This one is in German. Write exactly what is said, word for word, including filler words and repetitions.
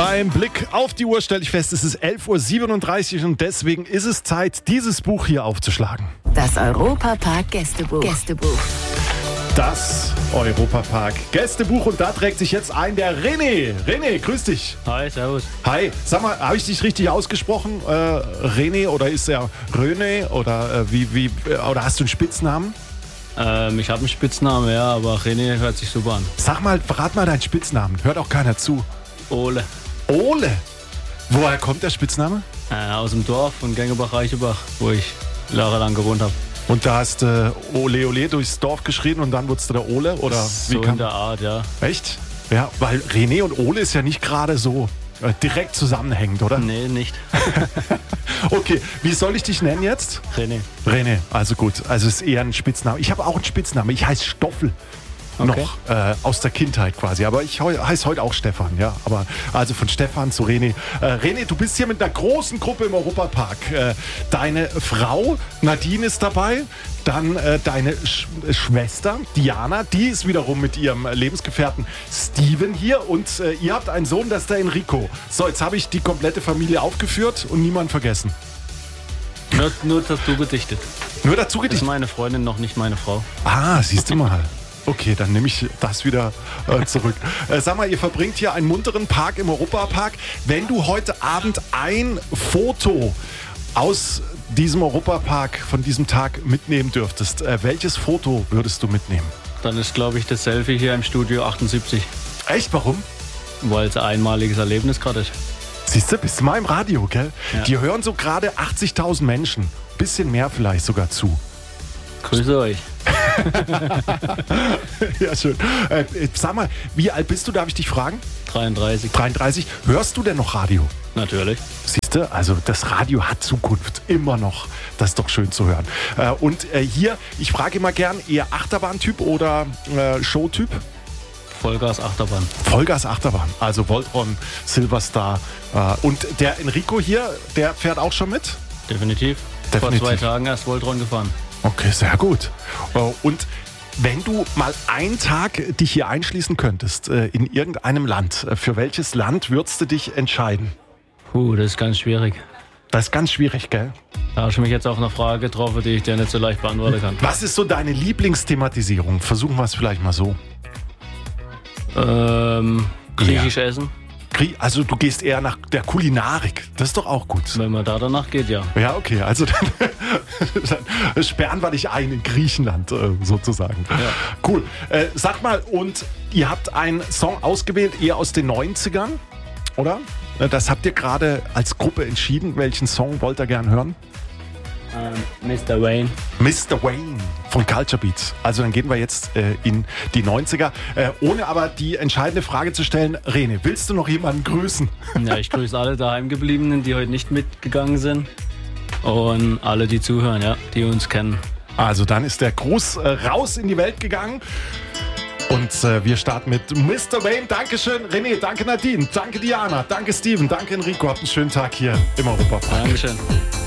Beim Blick auf die Uhr stelle ich fest, es ist elf Uhr siebenunddreißig und deswegen ist es Zeit, dieses Buch hier aufzuschlagen. Das Europa-Park Gästebuch. Gästebuch. Das Europa-Park Gästebuch und da trägt sich jetzt ein der René. René, grüß dich. Hi, servus. Hi, sag mal, habe ich dich richtig ausgesprochen? Äh, René oder ist er René oder äh, wie, wie, oder hast du einen Spitznamen? Ähm, ich habe einen Spitznamen, ja, aber René hört sich super an. Sag mal, verrat mal deinen Spitznamen. Hört auch keiner zu. Ole. Ole? Woher kommt der Spitzname? Äh, aus dem Dorf von Gengebach-Reichenbach, wo ich jahrelang gewohnt habe. Und da hast du äh, Ole Ole durchs Dorf geschrien und dann wurdest du der Ole? Oder So wie kam in der Art, ja. Echt? Ja, weil René und Ole ist ja nicht gerade so äh, direkt zusammenhängend, oder? Nee, nicht. Okay, wie soll ich dich nennen jetzt? René. René, also gut. Also es ist eher ein Spitzname. Ich habe auch einen Spitznamen. Ich heiße Stoffel. Okay. Noch äh, aus der Kindheit quasi. Aber ich heu, heiße heute auch Stefan, ja. Aber also von Stefan zu René. Äh, René, du bist hier mit einer großen Gruppe im Europapark. Äh, deine Frau Nadine ist dabei. Dann äh, deine Sch- Schwester Diana, die ist wiederum mit ihrem Lebensgefährten Steven hier. Und äh, ihr habt einen Sohn, das ist der Enrico. So, jetzt habe ich die komplette Familie aufgeführt und niemand vergessen. Nur, nur dazu gedichtet. Nur dazu Das ist gedichtet. meine Freundin, noch nicht meine Frau. Ah, siehst du mal. Okay, dann nehme ich das wieder äh, zurück. Äh, sag mal, ihr verbringt hier einen munteren Park im Europapark. Wenn du heute Abend ein Foto aus diesem Europapark von diesem Tag mitnehmen dürftest, äh, welches Foto würdest du mitnehmen? Dann ist, glaube ich, das Selfie hier im Studio achtundsiebzig, Echt, warum? weil es ein einmaliges Erlebnis gerade ist. Siehst du, bist du mal im Radio, gell? Ja. Die hören so gerade achtzigtausend Menschen. Bisschen mehr vielleicht sogar zu. Grüße euch. Ja, schön. Äh, sag mal, wie alt bist du, darf ich dich fragen? dreiunddreißig. dreiunddreißig. Hörst du denn noch Radio? Natürlich. Siehst du, also das Radio hat Zukunft, immer noch. Das ist doch schön zu hören. Äh, und äh, hier, ich frage immer gern, eher Achterbahntyp oder äh, Showtyp? Vollgas Achterbahn. Vollgas Achterbahn, also Voltron, Silverstar. Äh, und der Enrico hier, der fährt auch schon mit? Definitiv. Definitiv. Vor zwei Tagen erst Voltron gefahren. Okay, sehr gut. Äh, und wenn du mal einen Tag dich hier einschließen könntest, äh, in irgendeinem Land, äh, für welches Land würdest du dich entscheiden? Puh, das ist ganz schwierig. Das ist ganz schwierig, gell? Da hast du mich jetzt auf eine Frage getroffen, die ich dir nicht so leicht beantworten kann. Was ist so deine Lieblingsthematisierung? Versuchen wir es vielleicht mal so. Ähm, griechisch essen, Krie- Also du gehst eher nach der Kulinarik. Das ist doch auch gut. wenn man da danach geht, ja. Ja, okay. Also dann, dann sperren wir dich ein in Griechenland äh, sozusagen. Ja. Cool. Äh, sag mal, und ihr habt einen Song ausgewählt, eher aus den neunzigern, oder? Äh, Das habt ihr gerade als Gruppe entschieden. Welchen Song wollt ihr gern hören? Ähm, Mister Wayne. Mister Wayne von Culture Beats. Also dann gehen wir jetzt äh, in die neunziger. Äh, ohne aber die entscheidende Frage zu stellen, René, willst du noch jemanden grüßen? Ja, ich grüße alle Daheimgebliebenen, die heute nicht mitgegangen sind. Und alle, die zuhören, ja, die uns kennen. Also dann ist der Gruß äh, raus in die Welt gegangen. Und äh, wir starten mit Mister Wayne. Dankeschön, René. Danke, Nadine. Danke, Diana. Danke, Steven. Danke, Enrico. Habt einen schönen Tag hier im Europapark. Dankeschön.